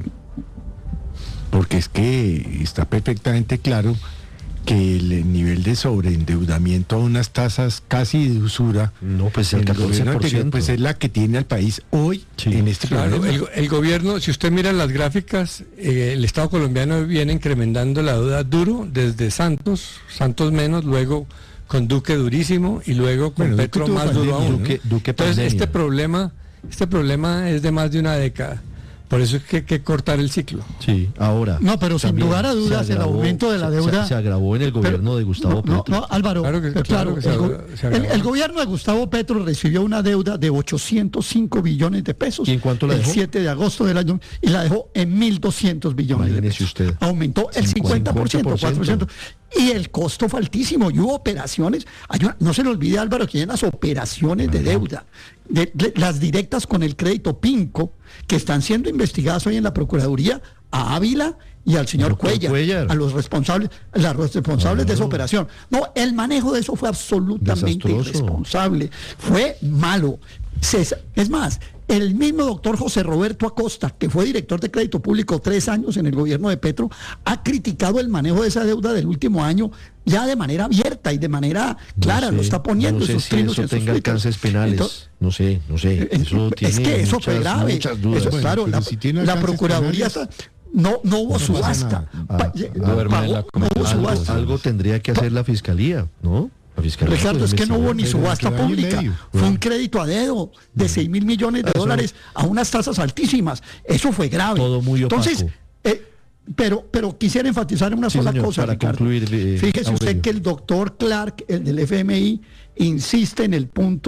Porque es que está perfectamente claro que el nivel de sobreendeudamiento a unas tasas casi de usura, no, pues el en catorce por ciento. gobierno anterior, pues es la que tiene al país hoy en este Claro, problema. el, el gobierno, si usted mira las gráficas, eh, el Estado colombiano viene incrementando la deuda duro desde Santos, Santos menos, luego con Duque durísimo y luego con Bueno, Petro Duque tuvo más duro pandemia, aún. Duque- Duque Entonces pandemia. este problema, este problema es de más de una década. Por eso es que hay que cortar el ciclo. Sí, ahora. No, pero sin también lugar a dudas se el agravó- aumento de la se- deuda... Se, se agravó en el gobierno Pero- de Gustavo no, Petro. No, Álvaro, Claro que- eh, claro que se el, go- agra- se el- agravó. el gobierno de Gustavo Petro recibió una deuda de ochocientos cinco billones de pesos. ¿Y en cuánto la el dejó? siete de agosto del año y la dejó en mil doscientos billones de Imagínese pesos. usted. Aumentó el cincuenta por ciento, cuatro por ciento. Y el costo fue altísimo. Y hubo operaciones. Hay una- no se le olvide, Álvaro, que hay unas operaciones de deuda, de, de- las directas con el crédito PINCO, que están siendo investigadas hoy en la Procuraduría a Ávila y al señor Doctor Cuellar, Cuellar. a los responsables, los responsables de esa operación. No, el manejo de eso fue absolutamente Desastroso. irresponsable, fue malo. Se- es más, el mismo doctor José Roberto Acosta, que fue director de crédito público tres años en el gobierno de Petro, ha criticado el manejo de esa deuda del último año ya de manera abierta y de manera clara, No sé, lo está poniendo no sé en sus si trinos eso y en sus tenga twitters. alcances penales. Entonces, no sé, no sé. Eso es tiene que eso muchas, fue grave. muchas dudas. Eso, Bueno, claro, pero la, si tiene la alcances Procuraduría penales, está- no, no hubo no pasa subasta. nada. Pa- Ah, pagó- ah, no hubo algo, subasta. algo tendría que hacer la fiscalía, ¿no? La fiscalía Ricardo, puede es que no hubo ni investigar. subasta Pero en qué año y pública. medio. Fue un crédito a dedo de seis mil millones de Eso- dólares a unas tasas altísimas. Eso fue grave. Todo muy opaco. Entonces, eh, pero, pero quisiera enfatizar en una Sí, sola señor, cosa, para Ricardo. concluir, eh, Fíjese usted Aurelio. que el doctor Clark, el del F M I, insiste en el punto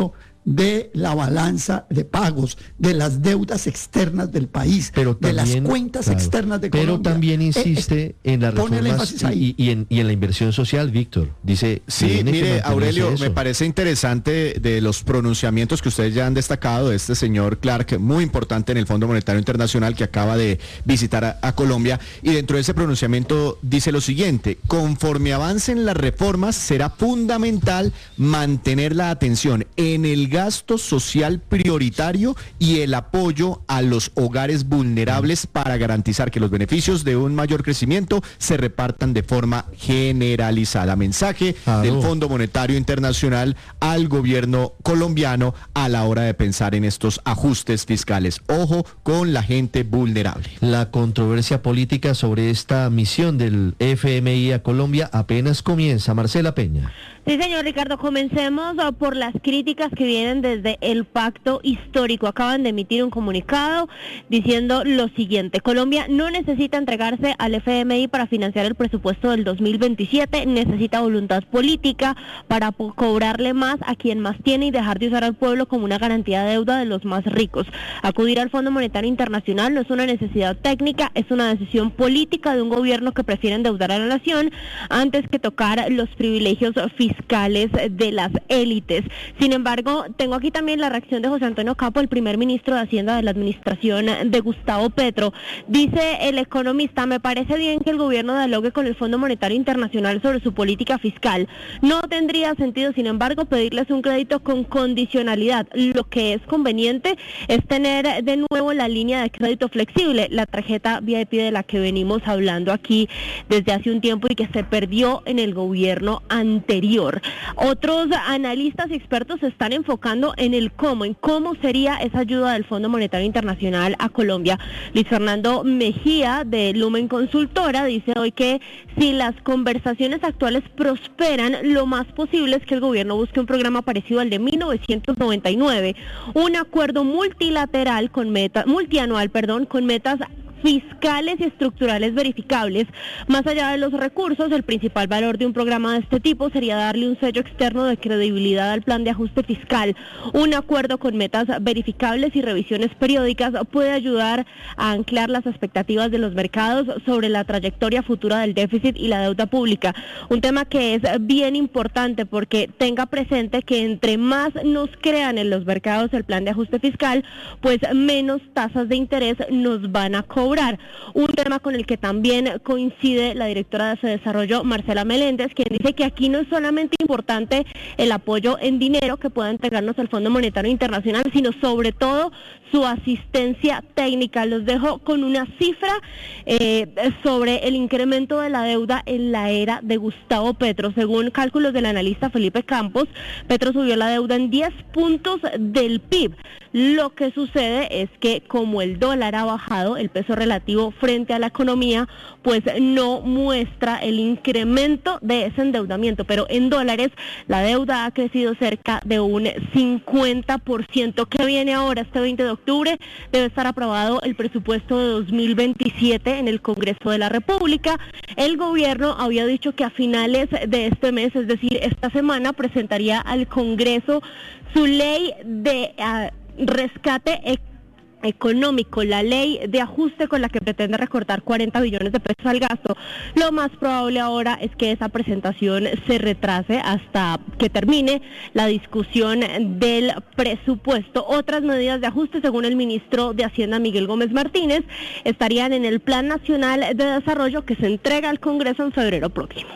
de la balanza de pagos, de las deudas externas del país, pero de también, las cuentas claro, externas de pero Colombia. Pero también insiste eh, en las pone el reformas énfasis ahí. y, y, en, y en la inversión social, Víctor. Dice, sí, tiene que mire, mantenerse Aurelio, eso. me parece interesante de los pronunciamientos que ustedes ya han destacado de este señor Clark, muy importante en el Fondo Monetario Internacional, que acaba de visitar a, a Colombia, y dentro de ese pronunciamiento dice lo siguiente: conforme avancen las reformas, será fundamental mantener la atención en el gasto social prioritario y el apoyo a los hogares vulnerables para garantizar que los beneficios de un mayor crecimiento se repartan de forma generalizada. Mensaje Claro. del Fondo Monetario Internacional al gobierno colombiano a la hora de pensar en estos ajustes fiscales. Ojo con la gente vulnerable. La controversia política sobre esta misión del F M I a Colombia apenas comienza. Marcela Peña. Sí, señor Ricardo, comencemos uh, por las críticas que vienen desde el Pacto Histórico. Acaban de emitir un comunicado diciendo lo siguiente: Colombia no necesita entregarse al F M I para financiar el presupuesto del dos mil veintisiete, necesita voluntad política para po- cobrarle más a quien más tiene y dejar de usar al pueblo como una garantía de deuda de los más ricos. Acudir al Fondo Monetario Internacional no es una necesidad técnica, es una decisión política de un gobierno que prefiere endeudar a la nación antes que tocar los privilegios fiscales de las élites. Sin embargo, tengo aquí también la reacción de José Antonio Campo, el primer ministro de Hacienda de la administración de Gustavo Petro. Dice el economista: me parece bien que el gobierno dialogue con el Fondo Monetario Internacional sobre su política fiscal. No tendría sentido, sin embargo, pedirles un crédito con condicionalidad. Lo que es conveniente es tener de nuevo la línea de crédito flexible, la tarjeta V I P de la que venimos hablando aquí desde hace un tiempo y que se perdió en el gobierno anterior. Otros analistas y expertos se están enfocando en el cómo, en cómo sería esa ayuda del Fondo Monetario Internacional a Colombia. Luis Fernando Mejía, de Lumen Consultora, dice hoy que si las conversaciones actuales prosperan, lo más posible es que el gobierno busque un programa parecido al de mil novecientos noventa y nueve, un acuerdo multilateral con meta, multianual, perdón, con metas fiscales y estructurales verificables. Más allá de los recursos, el principal valor de un programa de este tipo sería darle un sello externo de credibilidad al plan de ajuste fiscal. Un acuerdo con metas verificables y revisiones periódicas puede ayudar a anclar las expectativas de los mercados sobre la trayectoria futura del déficit y la deuda pública. Un tema que es bien importante porque tenga presente que entre más nos crean en los mercados el plan de ajuste fiscal, pues menos tasas de interés nos van a cobrar. Un tema con el que también coincide la directora de ese desarrollo, Marcela Meléndez, quien dice que aquí no es solamente importante el apoyo en dinero que pueda entregarnos el Fondo Monetario Internacional, sino sobre todo su asistencia técnica. Los dejo con una cifra eh, sobre el incremento de la deuda en la era de Gustavo Petro. Según cálculos del analista Felipe Campos, Petro subió la deuda en diez puntos del P I B. Lo que sucede es que como el dólar ha bajado, el peso relativo frente a la economía, pues no muestra el incremento de ese endeudamiento, pero en dólares la deuda ha crecido cerca de un cincuenta por ciento. ¿Qué viene ahora? Este veinte de octubre debe estar aprobado el presupuesto de dos mil veintisiete en el Congreso de la República. El gobierno había dicho que a finales de este mes, es decir, esta semana, presentaría al Congreso su ley de uh, rescate económico. económico, la ley de ajuste con la que pretende recortar cuarenta billones de pesos al gasto. Lo más probable ahora es que esa presentación se retrase hasta que termine la discusión del presupuesto. Otras medidas de ajuste, según el ministro de Hacienda Miguel Gómez Martínez, estarían en el Plan Nacional de Desarrollo que se entrega al Congreso en febrero próximo.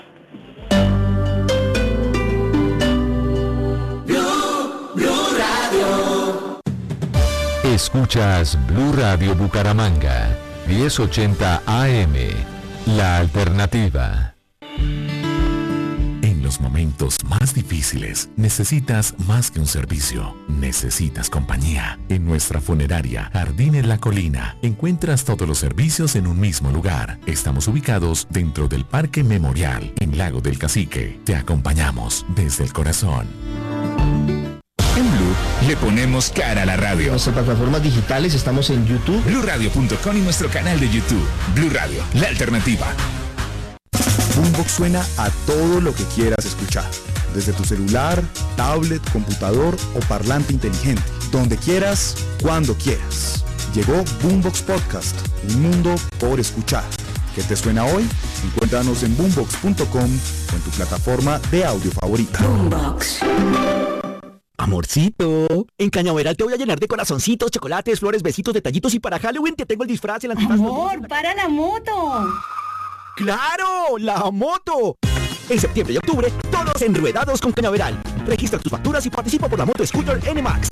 Blue, Blue Radio. Escuchas Blue Radio Bucaramanga, diez ochenta A M, la alternativa. En los momentos más difíciles, necesitas más que un servicio, necesitas compañía. En nuestra funeraria, Jardines La Colina, encuentras todos los servicios en un mismo lugar. Estamos ubicados dentro del Parque Memorial, en Lago del Cacique. Te acompañamos desde el corazón. En Blue le ponemos cara a la radio. En nuestras plataformas digitales estamos en YouTube, blue radio punto com y nuestro canal de YouTube. Blue Radio, la alternativa. Boombox suena a todo lo que quieras escuchar, desde tu celular, tablet, computador o parlante inteligente, donde quieras, cuando quieras. Llegó Boombox Podcast, un mundo por escuchar. ¿Qué te suena hoy? Encuéntranos en boombox punto com o en tu plataforma de audio favorita. Boombox. Amorcito, en Cañaveral te voy a llenar de corazoncitos, chocolates, flores, besitos, detallitos y para Halloween te tengo el disfraz y el antifaz. Amor, para la moto. ¡Claro! ¡La moto! En septiembre y octubre, todos enruedados con Cañaveral. Registra tus facturas y participa por la moto Scooter N MAX.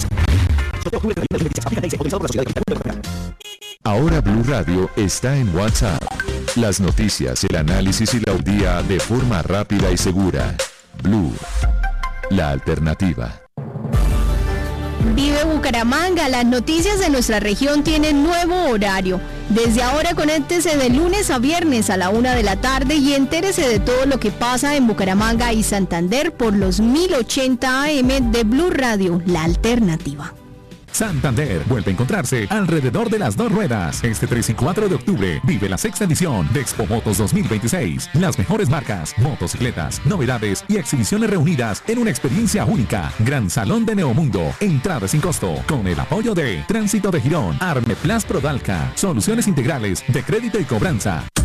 Ahora Blue Radio está en WhatsApp. Las noticias, el análisis y la audiencia de forma rápida y segura. Blue, la alternativa. Vive Bucaramanga, las noticias de nuestra región tienen nuevo horario. Desde ahora conéctese de lunes a viernes a la una de la tarde y entérese de todo lo que pasa en Bucaramanga y Santander por los mil ochenta A M de Blue Radio, la alternativa. Santander vuelve a encontrarse alrededor de las dos ruedas. Este tres y cuatro de octubre vive la sexta edición de Expo Motos dos mil veintiséis. Las mejores marcas, motocicletas, novedades y exhibiciones reunidas en una experiencia única. Gran Salón de Neomundo. Entrada sin costo. Con el apoyo de Tránsito de Girón, Armeplas Prodalca, Soluciones Integrales de Crédito y Cobranza.